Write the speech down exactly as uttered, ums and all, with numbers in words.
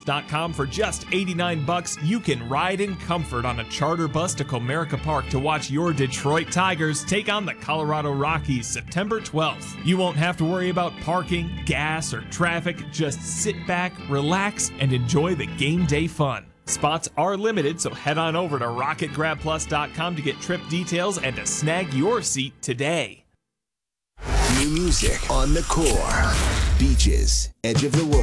dot com for just eighty-nine bucks, you can ride in comfort on a charter bus to Comerica Park to watch your Detroit Tigers take on the Colorado Rockies September twelfth. You won't have to worry about parking, gas, or traffic. Just sit back, relax, and enjoy the game day fun. Spots are limited, so head on over to rocket grab plus dot com to get trip details and to snag your seat today. New music on the core. Beaches, edge of the world.